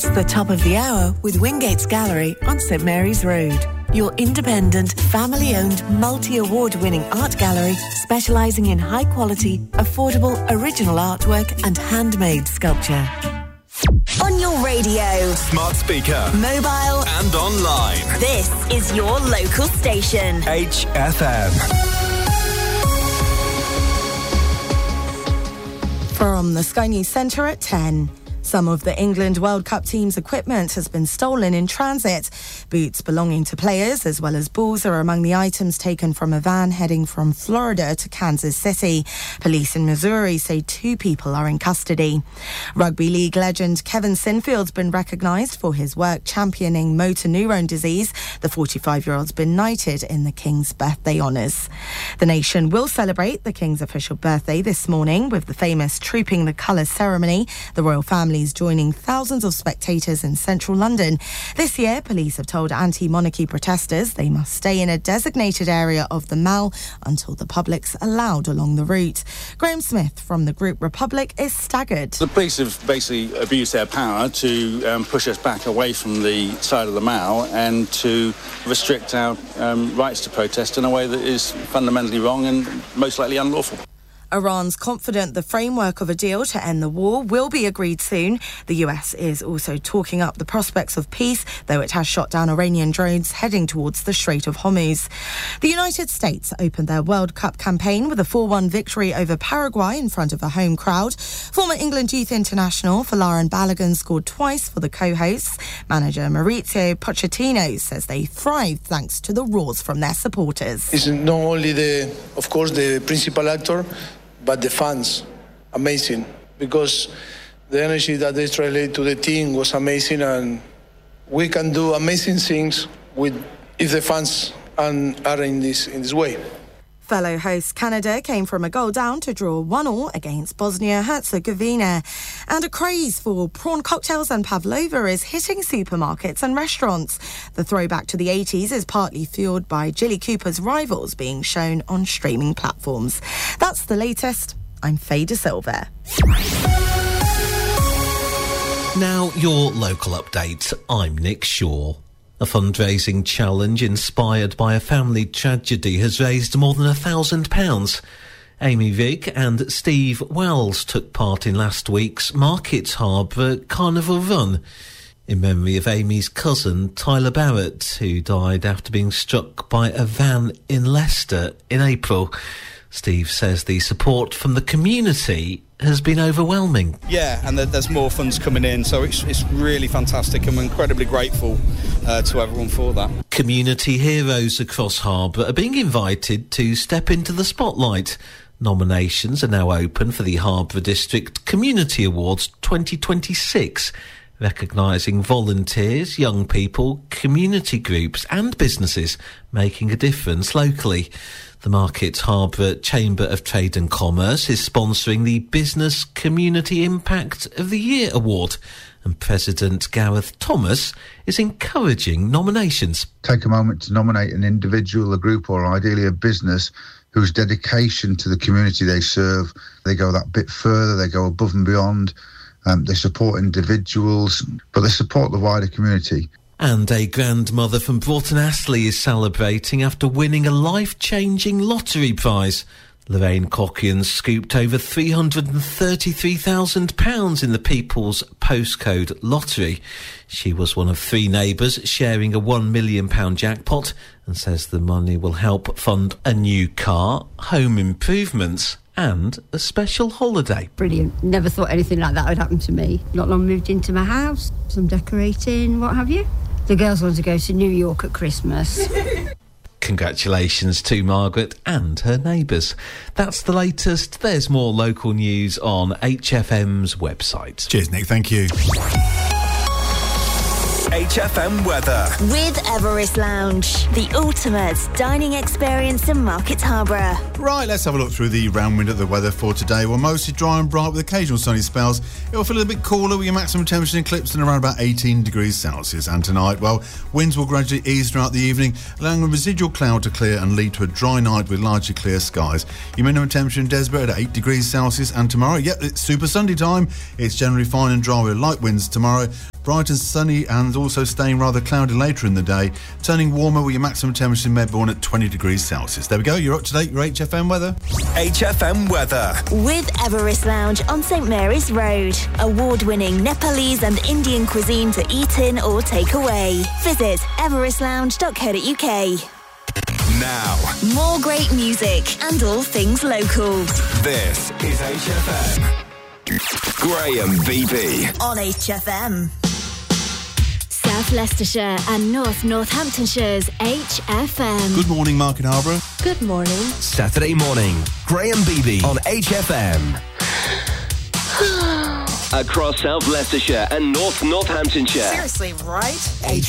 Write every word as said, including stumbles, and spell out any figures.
It's the top of the hour with Wingates Gallery on St Mary's Road. Your independent, family-owned, multi-award-winning art gallery specialising in high-quality, affordable, original artwork and handmade sculpture. On your radio, smart speaker, mobile and online. This is your local station. H F M. From the Sky News Centre at ten. Some of the England World Cup team's equipment has been stolen in transit. Boots belonging to players as well as balls are among the items taken from a van heading from Florida to Kansas City. Police in Missouri say two people are in custody. Rugby League legend Kevin Sinfield's been recognised for his work championing motor neurone disease. The forty-five-year-old's been knighted in the King's birthday honours. The nation will celebrate the King's official birthday this morning with the famous Trooping the Colours ceremony. The royal family is joining thousands of spectators in central London. This year, police have told anti-monarchy protesters they must stay in a designated area of the Mall until the public's allowed along the route. Graham Smith from the group Republic is staggered. The police have basically abused their power to um, push us back away from the side of the Mall and to restrict our um, rights to protest in a way that is fundamentally wrong and most likely unlawful. Iran's confident the framework of a deal to end the war will be agreed soon. The U S is also talking up the prospects of peace, though it has shot down Iranian drones heading towards the Strait of Hormuz. The United States opened their World Cup campaign with a four one victory over Paraguay in front of a home crowd. Former England youth international Folarin Balogun scored twice for the co-hosts. Manager Mauricio Pochettino says they thrived thanks to the roars from their supporters. It's not only the, of course, the principal actor, but the fans, amazing, because the energy that they translated to the team was amazing, and we can do amazing things with if the fans are in this in this way. Fellow host Canada came from a goal down to draw one all against Bosnia-Herzegovina. And a craze for prawn cocktails and pavlova is hitting supermarkets and restaurants. The throwback to the eighties is partly fueled by Jilly Cooper's rivals being shown on streaming platforms. That's the latest. I'm Faye De Silva. Now your local update. I'm Nick Shaw. A fundraising challenge inspired by a family tragedy has raised more than a thousand pounds. Amy Vigg and Steve Wells took part in last week's Market Harbour Carnival Run in memory of Amy's cousin Tyler Barrett, who died after being struck by a van in Leicester in April. Steve says the support from the community has been overwhelming. Yeah, and there's more funds coming in, so it's, it's really fantastic, and we're incredibly grateful uh, to everyone for that. Community heroes across Harbour are being invited to step into the spotlight. Nominations are now open for the Harbour District Community Awards twenty twenty-six, recognising volunteers, young people, community groups and businesses making a difference locally. The Market Harbour Chamber of Trade and Commerce is sponsoring the Business Community Impact of the Year Award, and President Gareth Thomas is encouraging nominations. Take a moment to nominate an individual, a group or ideally a business whose dedication to the community they serve, they go that bit further, they go above and beyond, um, they support individuals, but they support the wider community. And a grandmother from Broughton Astley is celebrating after winning a life-changing lottery prize. Lorraine Cockian scooped over three hundred thirty-three thousand pounds in the People's Postcode Lottery. She was one of three neighbours sharing a one million pounds jackpot and says the money will help fund a new car, home improvements and a special holiday. Brilliant. Never thought anything like that would happen to me. Not long moved into my house, some decorating, what have you. The girls want to go to New York at Christmas. Congratulations to Margaret and her neighbours. That's the latest. There's more local news on H F M's website. Cheers, Nick. Thank you. H F M weather. With Everest Lounge, the ultimate dining experience in Market Harbour. Right, let's have a look through the round window of the weather for today. Well, mostly dry and bright with occasional sunny spells. It'll feel a little bit cooler with your maximum temperature eclipsing around about eighteen degrees Celsius. And tonight, well, winds will gradually ease throughout the evening, allowing a residual cloud to clear and lead to a dry night with largely clear skies. Your minimum temperature in Desborough at eight degrees Celsius. And tomorrow, yep, it's Super Sunday time. It's generally fine and dry with light winds tomorrow. bright and sunny and also staying rather cloudy later in the day, turning warmer with your maximum temperature in Medbourne at twenty degrees Celsius. There we go, you're up to date, your H F M weather. H F M weather. With Everest Lounge on St Mary's Road. Award-winning Nepalese and Indian cuisine to eat in or take away. Visit everest lounge dot co dot uk. Now, more great music and all things local. This is H F M. Graham Beebe on H F M. South Leicestershire and North Northamptonshire's H F M. Good morning, Market Harborough. Good morning. Saturday morning, Graham Beebe on H F M. Across South Leicestershire and North Northamptonshire. Seriously, right? H